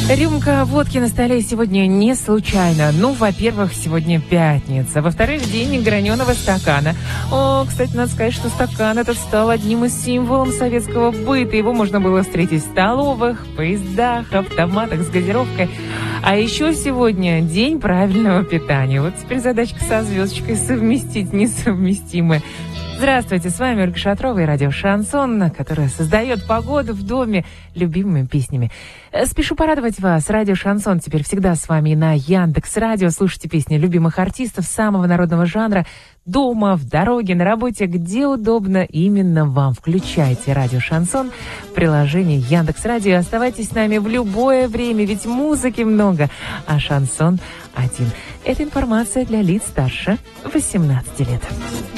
Рюмка водки на столе сегодня не случайно. Ну, во-первых, сегодня пятница. Во-вторых, день граненого стакана. О, кстати, надо сказать, что стакан этот стал одним из символов советского быта. Его можно было встретить в столовых, поездах, автоматах с газировкой. А еще сегодня день правильного питания. Вот теперь задачка со звездочкой — совместить несовместимое. Здравствуйте, с вами Ольга Шатрова и радио «Шансон», которое создает погоду в доме любимыми песнями. Спешу порадовать вас. Радио «Шансон» теперь всегда с вами на Яндекс.Радио. Слушайте песни любимых артистов самого народного жанра дома, в дороге, на работе, где удобно именно вам. Включайте радио «Шансон» в приложении Яндекс.Радио. Оставайтесь с нами в любое время, ведь музыки много, а шансон один. Это информация для лиц старше 18 лет.